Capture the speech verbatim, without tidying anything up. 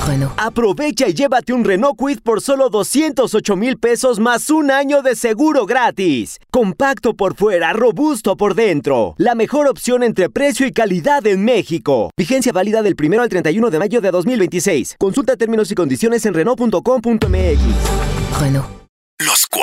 Renault. Aprovecha y llévate un Renault Kwid por solo doscientos ocho mil pesos más un año de seguro gratis. Compacto por fuera, robusto por dentro. La mejor opción entre precio y calidad en México. Vigencia válida del primero al treinta y uno de mayo de dos mil veintiséis. Consulta términos y condiciones en Renault punto com punto m x. Renault. Los cuatro.